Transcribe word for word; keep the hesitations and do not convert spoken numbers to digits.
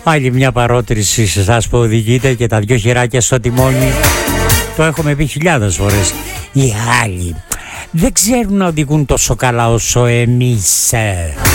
Άλλη μια παρότριση σε εσάς που οδηγείτε και τα δυο χεράκια στο τιμόνι. Το έχουμε πει χιλιάδες φορές. Οι άλλοι δεν ξέρουν να οδηγούν τόσο καλά όσο εμείς.